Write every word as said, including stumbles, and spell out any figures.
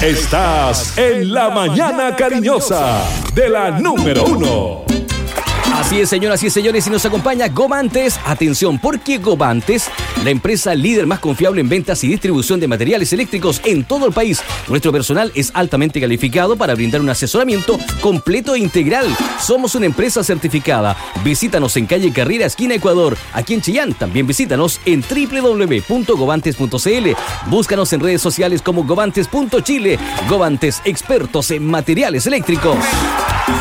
Estás en la mañana cariñosa de la número uno. Así es, señoras y señores, y nos acompaña Govantes. Atención, porque Govantes, la empresa líder más confiable en ventas y distribución de materiales eléctricos en todo el país. Nuestro personal es altamente calificado para brindar un asesoramiento completo e integral. Somos una empresa certificada. Visítanos en calle Carrera, esquina Ecuador, aquí en Chillán. También visítanos en doble u doble u doble u punto govantes punto c l. Búscanos en redes sociales como govantes punto chile. Govantes, expertos en materiales eléctricos.